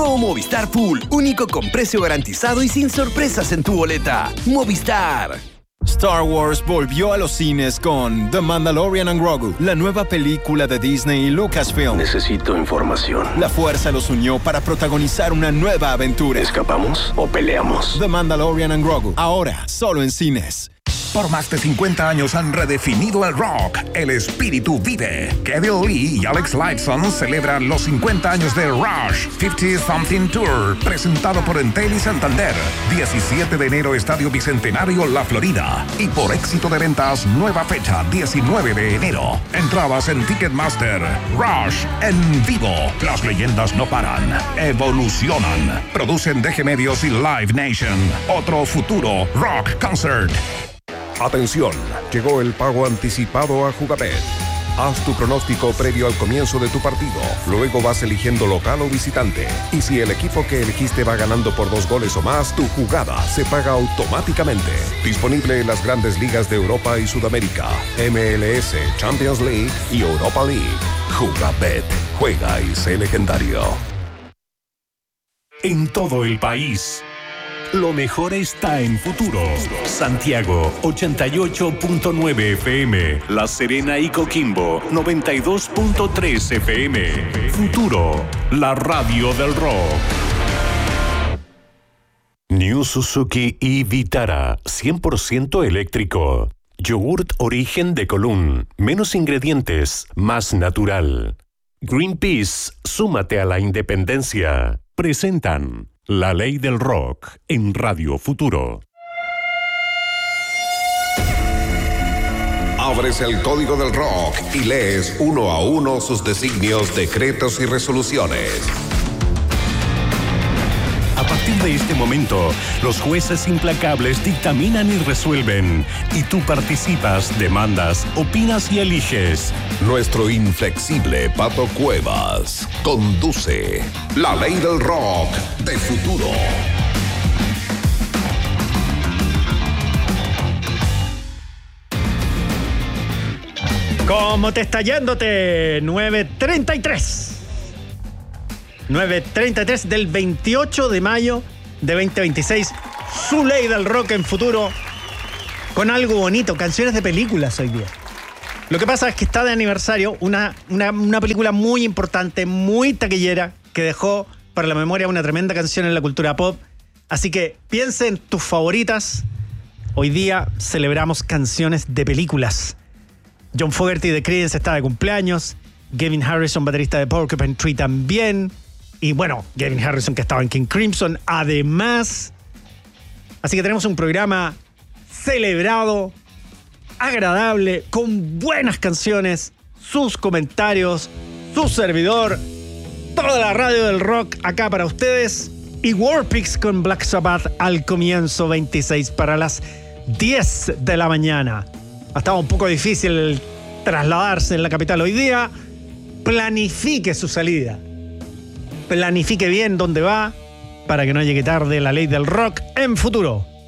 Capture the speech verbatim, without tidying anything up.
Nuevo Movistar Full, único con precio garantizado y sin sorpresas en tu boleta. Movistar. Star Wars volvió a los cines con The Mandalorian and Grogu, la nueva película de Disney y Lucasfilm. Necesito información. La fuerza los unió para protagonizar una nueva aventura. ¿Escapamos o peleamos? The Mandalorian and Grogu, ahora solo en cines. Por más de cincuenta años han redefinido el rock. El espíritu vive. Kevin Lee y Alex Lifeson celebran los cincuenta años de Rush cincuenta Something Tour, presentado por Entel y Santander. diecisiete de enero, Estadio Bicentenario, La Florida. Y por éxito de ventas, nueva fecha, diecinueve de enero. Entradas en Ticketmaster. Rush en vivo. Las leyendas no paran. Evolucionan. Producen D G Medios y Live Nation. Otro futuro rock concert. Atención, llegó el pago anticipado a Jugabet. Haz tu pronóstico previo al comienzo de tu partido. Luego vas eligiendo local o visitante. Y si el equipo que elegiste va ganando por dos goles o más, tu jugada se paga automáticamente. Disponible en las grandes ligas de Europa y Sudamérica, M L S, Champions League y Europa League. Jugabet. Juega y sé legendario. En todo el país, lo mejor está en Futuro. Santiago, ochenta y ocho punto nueve F M. La Serena y Coquimbo, noventa y dos punto tres F M. Futuro, la radio del rock. New Suzuki y Vitara, cien por ciento eléctrico. Yogurt origen de Colún, menos ingredientes, más natural. Greenpeace, súmate a la independencia. Presentan La Ley del Rock en Radio Futuro. Abres el código del rock y lees uno a uno sus designios, decretos y resoluciones. A partir de este momento, los jueces implacables dictaminan y resuelven. Y tú participas, demandas, opinas y eliges. Nuestro inflexible Pato Cuevas conduce La Ley del Rock de Futuro. ¿Cómo te está yéndote? nueve treinta y tres. nueve treinta y tres del veintiocho de mayo de veinte veintiséis. Su Ley del Rock en Futuro. Con algo bonito, canciones de películas hoy día. Lo que pasa es que está de aniversario una, una, una película muy importante, muy taquillera, que dejó para la memoria una tremenda canción en la cultura pop. Así que piensa en tus favoritas. Hoy día celebramos canciones de películas. John Fogerty de Creedence está de cumpleaños. Gavin Harrison, baterista de Porcupine Tree, también. Y bueno, Gavin Harrison, que estaba en King Crimson, además. Así que tenemos un programa celebrado, agradable, con buenas canciones, sus comentarios, su servidor, toda la radio del rock acá para ustedes. Y Warpix con Black Sabbath al comienzo, veintiséis para las diez de la mañana. Ha estado un poco difícil trasladarse en la capital hoy día. Planifique su salida. Planifique bien dónde va para que no llegue tarde. La Ley del Rock en Futuro.